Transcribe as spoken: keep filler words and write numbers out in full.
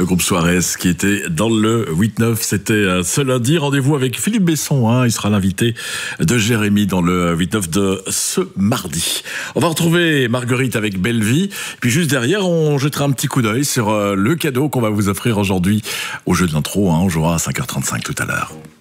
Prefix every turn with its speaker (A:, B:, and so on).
A: groupe Suarez qui était dans le huit neuf. C'était ce lundi. Rendez-vous avec Philippe Besson. Hein. Il sera l'invité de Jérémy dans le huit neuf de ce mardi. On va retrouver Marguerite avec Belle Vie. Puis juste derrière, on jettera un petit coup d'œil sur le cadeau qu'on va vous offrir aujourd'hui au jeu de l'intro. Hein. On jouera à cinq heures trente-cinq tout à l'heure.